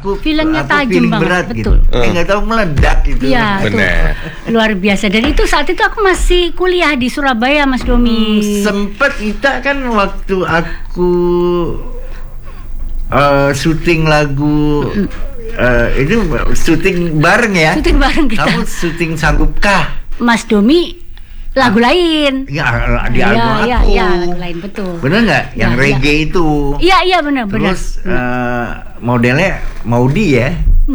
Filmnya tajam feeling banget, berat betul. gitu. Nggak tahu meledak gitu. Iya, Benar. luar biasa. Dan itu saat itu aku masih kuliah di Surabaya, Mas Domi. Sempet kita kan waktu aku syuting lagu itu syuting bareng ya. Syuting bareng kita. Kamu syuting Sanggupkah? Mas Domi lagu lain. Ya, di album aku. Iya, lagu lain, betul. Bener nggak? Yang Ya, reggae itu. Iya, benar. Terus modelnya Maudi ya?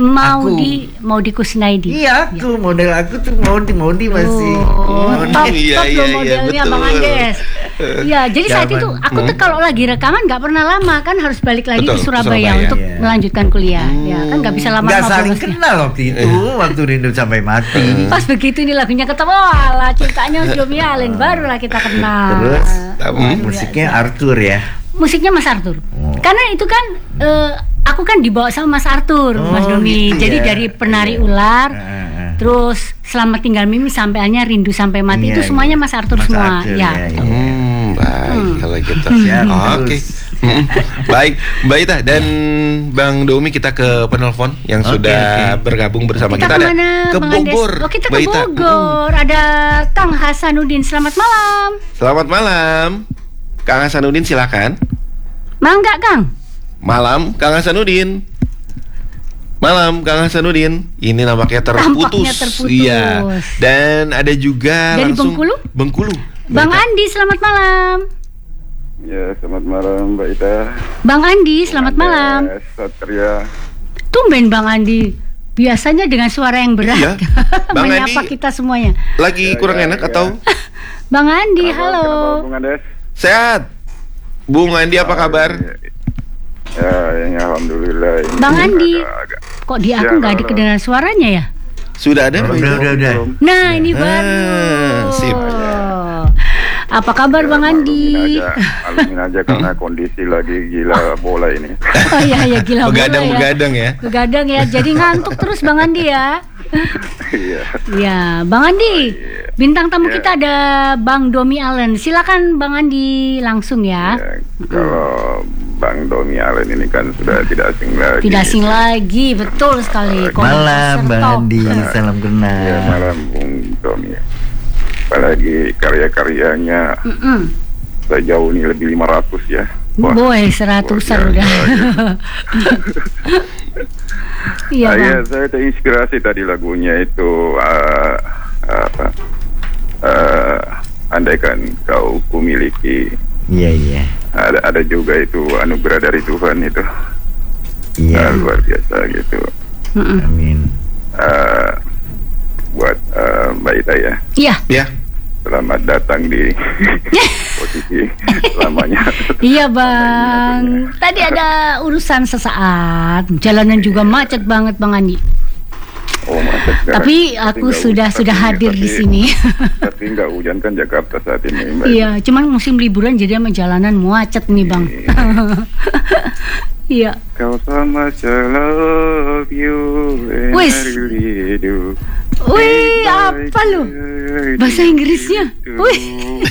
Maudi Kusnaidi. Iya, aku model aku tuh Maudi masih. Top Iya, loh modelnya betul. Bang Andes. Iya, jadi saat itu aku tuh kalau lagi rekaman nggak pernah lama, kan harus balik lagi Betul, ke Surabaya Surabaya. untuk Iya. melanjutkan kuliah. Ya kan nggak bisa lama-lama. Nggak saling borosnya. kenal waktu itu, waktu Rindu Sampai Mati. Pas begitu ini lagunya ketemu, alah cintanya Domi Allen, barulah kita kenal. Terus musiknya Arthur ya. Musiknya Mas Arthur. Karena itu kan aku kan dibawa sama Mas Arthur, Mas Domi. Gitu Jadi ya. dari Penari Ular, terus Selamat Tinggal Mimi sampai akhirnya Rindu Sampai Mati itu semuanya Mas Arthur Mas semua. Arthur, Ya. Baik kalau gitu. Ya, Oke. terus. Baik, Mbak Ita dan Bang Domi, kita ke penelpon yang sudah bergabung bersama kita. Ada kemana, ke Bang Andes? Bogor. Oh, kita Mbak ke Ita. Bogor. Ada Kang Hasanuddin. Selamat malam. Selamat malam, Kang Hasanuddin, silakan. Mangga, Kang. Malam, Kang Hasanuddin. Malam, Kang Hasanuddin. Ini nampaknya terputus. Tampaknya terputus. Iya. Dan ada juga Dari langsung Bengkulu? Mbak Bang Ita. Andi, selamat malam. Ya, selamat malam Mbak Ita. Bang Andi, selamat malam. Satria. Tumben Bang Andi. Biasanya dengan suara yang berat. Iya. Bang menyapa Andi. kita semuanya. Lagi kurang enak atau Bang Andi, Kenapa, halo. Bung Andes? sehat? Bung Andi apa kabar? Ya, alhamdulillah. Ini Bang Andi. agak-agak. Kok di aku nggak ada kedengaran suaranya ya? Sudah ada? Udah. Nah, ini baru. sip. Apa kabar Bang Andi? Alumin aja karena kondisi lagi gila bola ini. Oh iya gila bola ya. Begadang ya. Begadang ya. Jadi ngantuk terus Bang Andi ya. Iya. Ya, Bang Andi. Bintang tamu kita ada Bang Domi Allen. Silakan Bang Andi langsung ya. Ya, kalau Bang Domi Allen ini kan sudah tidak asing lagi. Tidak asing lagi, betul sekali. Malam Bang Serto. Andi, salam Ya, kenal. malam Bung Domi. Apalagi karya-karyanya sejauh ini lebih 500 ya. Wah, Boy, 100-an luar udah. Iya, Saya Bang. terinspirasi tadi lagunya itu andaikan kau kumiliki. Iya. Ada juga itu anugerah dari Tuhan itu. Iya. Luar biasa gitu. Amin. Buat Mbak Ita ya, Iya. Ya. selamat datang di posisi lamanya. Iya, Bang. Tadi ada urusan sesaat. Jalanan juga macet banget, Bang Andi. Oh, macet sekarang. Tapi aku nggak sudah hadir di tapi- sini. Tapi nggak hujan kan Jakarta saat ini, Mbak. Iya, cuman musim liburan jadi sama jalanan macet nih, Bang. Iya. Kau sama I love you and Wis. I really do. Wih, apa lu? Bahasa Inggrisnya. Wih.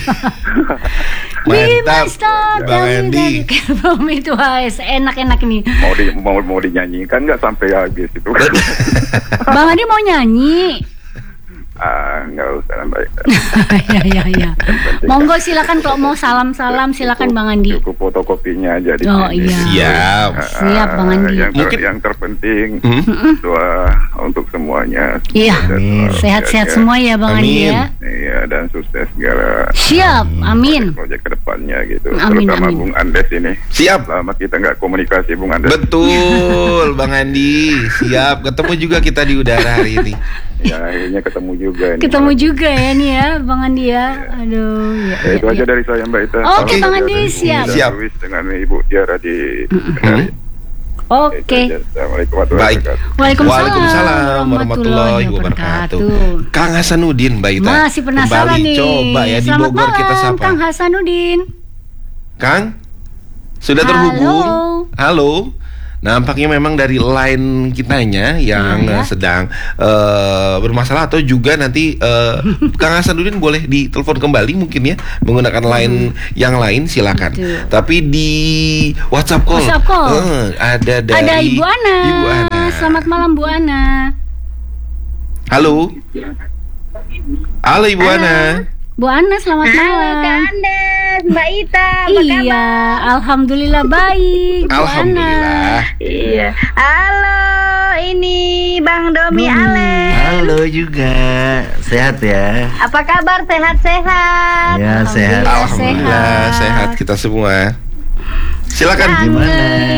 Mantap, Bang Andi. Itu enak-enak nih. Mau dinyanyikan nggak sampai habis itu? Bang Andi mau nyanyi. Nggak usah Mbak. Iya. Monggo silakan kalau mau salam-salam silakan Bang Andi. Cukup fotokopinya aja di Oh sini. iya. Siap. Siap Bang Andi. Yang terpenting doa untuk semuanya. Iya. Amin. Sehat-sehat semua ya Bang Andi ya. Iya, dan sukses segala Siap. Amin. proyek kedepannya gitu. Amin, Terutama amin. Bung Andes ini. Siap. Lama kita nggak komunikasi Bung Andes. Betul, Bang Andi. Siap. Ketemu juga kita di udara hari ini. Ya, akhirnya ketemu juga nih. Ketemu juga ya nih ya Bang Andi ya. Aduh. Ya, itu aja dari saya Mbak Ita. Oke, Salam Bang sehat Andi, dan siap. Siap. Luis dengan Ibu Tiara di Kendari. Oke. Itu aja. Assalamualaikum warahmatullahi Baik. wabarakatuh. Waalaikumsalam warahmatullahi wabarakatuh. Kang Hasanuddin, Mbak Ita. Masih penasaran Kembali. nih. Coba ya di Selamat Bogor kita malam, sapa. Kang Hasanuddin. Kang, sudah Halo. terhubung? Halo. Nampaknya memang dari line kitanya yang Iya. sedang bermasalah, atau juga nanti Kang Hasanuddin boleh ditelepon kembali mungkin ya menggunakan line yang lain, silakan. Betul. Tapi di WhatsApp call, WhatsApp call. ada dari Ada Ibu Ana. Ibu Ana. selamat malam Bu Ana. Halo. Halo Ibu Ana. Bu Ana, selamat Halo Kak malam. Andes, Mbak Ita, apa Iya, kabar? alhamdulillah baik. Bu Ana. Alhamdulillah. Iya. Halo, ini Bang Domi Alen. Halo juga. Sehat ya? Apa kabar? Sehat-sehat? Ya, sehat. Alhamdulillah sehat kita semua. Silakan. Gimana?